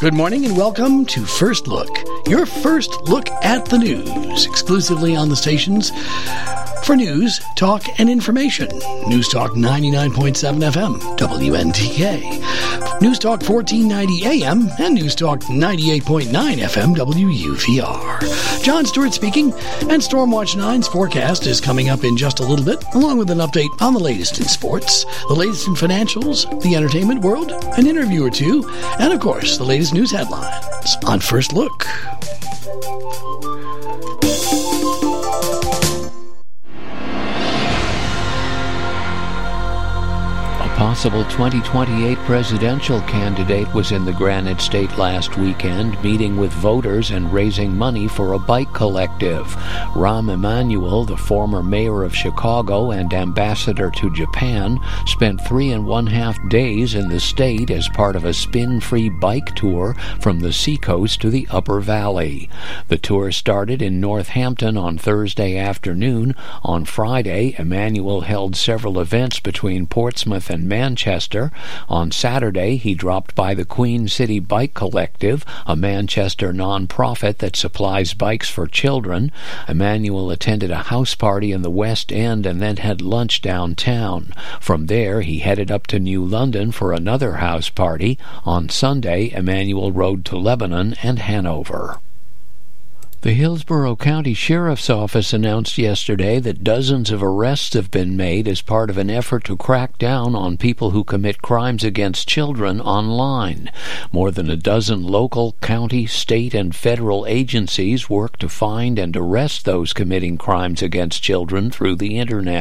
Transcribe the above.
Good morning and welcome to First Look, your first look at the news, exclusively on the stations for news, talk, and information. News Talk 99.7 FM, WNTK. News Talk 1490 AM and News Talk 98.9 FM, WUVR. John Stewart speaking, and Stormwatch 9's forecast is coming up in just a little bit, along with an update on the latest in sports, the latest in financials, the entertainment world, an interview or two, and of course, the latest news headlines on First Look. Possible 2028 presidential candidate was in the Granite State last weekend, meeting with voters and raising money for a bike collective. Rahm Emanuel, the former mayor of Chicago and ambassador to Japan, spent 3.5 days in the state as part of a spin-free bike tour from the Seacoast to the Upper Valley. The tour started in Northampton on Thursday afternoon. On Friday, Emanuel held several events between Portsmouth and Manchester. On Saturday, he dropped by the Queen City Bike Collective, a Manchester non-profit that supplies bikes for children. Emanuel attended a house party in the West End and then had lunch downtown. From there, he headed up to New London for another house party. On Sunday, Emanuel rode to Lebanon and Hanover. The Hillsborough County Sheriff's Office announced yesterday that dozens of arrests have been made as part of an effort to crack down on people who commit crimes against children online. More than a dozen local, county, state, and federal agencies work to find and arrest those committing crimes against children through the Internet.